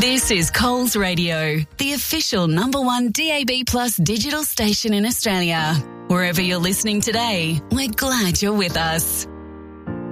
This is Coles Radio, the official #1 DAB+ digital station in Australia. Wherever you're listening today, we're glad you're with us.